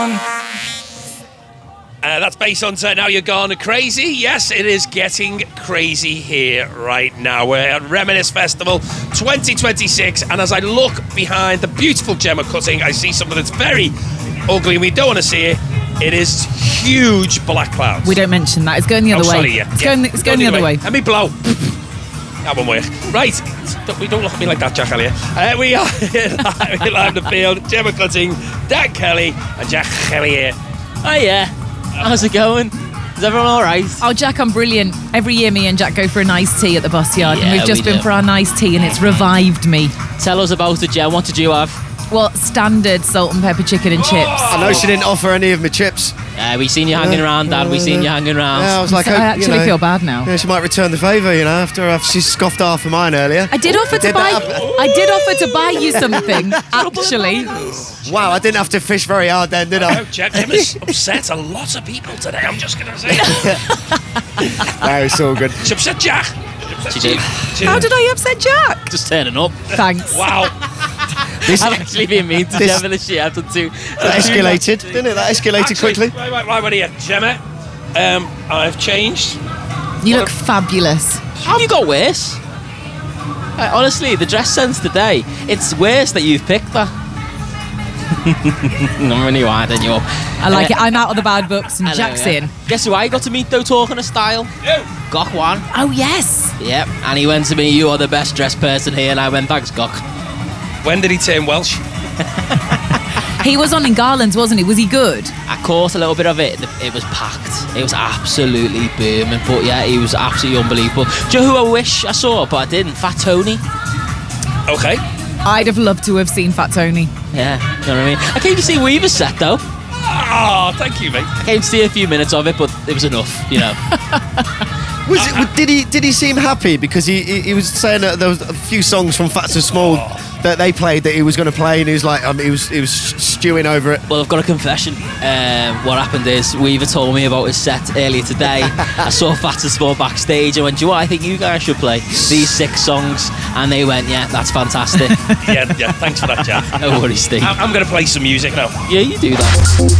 That's Bass Hunter. Now you're gone crazy. Yes, it is getting crazy here right now. We're at Reminisce Festival 2026, and as I look behind the beautiful Gemma cutting, I see something that's very ugly, and we don't want to see it. It is huge black clouds. We don't mention that. It's going the other way. Sorry, yeah. It's going the other way. Let me blow. That one work. Right. Don't look at me like that, Jack Elliott. We are live in the field. Gemma Cutting, Dan Kelly, and Jack Elliott. Oh yeah. How's it going? Is everyone all right? Oh, Jack, I'm brilliant. Every year me and Jack go for a nice tea at the bus yard, and we've just been for our nice tea, and it's revived me. Tell us about it, Jen. What did you have? Well, standard salt and pepper chicken and chips. I know she didn't offer any of my chips. We seen you hanging around, Dad. We seen you hanging around. Yeah, I was like, I actually feel bad now. Yeah, she might return the favour, after she scoffed half of mine earlier. I did offer to buy you something, actually. Wow, I didn't have to fish very hard then, did I? No, Jack, Gemma's upset a lot of people today, I'm just going to say. No, it's all good. She upset Jack. She did. How did I upset Jack? Just turning up. Thanks. Wow. I'm actually being mean to Gemma this year. That escalated, didn't it? That escalated quickly. Right here. Gemma, I've changed. You look fabulous. Have you got worse? Honestly, the dress sense today, it's worse that you've picked that. I'm really winding you up. I like it. I'm out of the bad books and Jack's in. Guess who I got to meet though, talking of style? You. Gok Wan. Oh, yes. Yep. And he went to me, you are the best dressed person here. And I went, thanks, Gok. When did he turn Welsh? He was on in Garland's, wasn't he? Was he good? I caught a little bit of it. It was packed. It was absolutely booming. But yeah, he was absolutely unbelievable. Do you know who I wish I saw, but I didn't? Fat Tony. Okay. I'd have loved to have seen Fat Tony. Yeah, you know what I mean? I came to see Weaver's set though. Oh, thank you, mate. I came to see a few minutes of it, but it was enough, Did he seem happy? Because he was saying that there was a few songs from Fats and Small that they played that he was going to play, and he was like, he was stewing over it. Well, I've got a confession. What happened is Weaver told me about his set earlier today. I saw Fats and Small backstage. I went, do you know what? I think you guys should play these 6 songs. And they went, yeah, that's fantastic. Yeah, thanks for that, Jack. No worries, Steve. I'm going to play some music now. Yeah, you do that.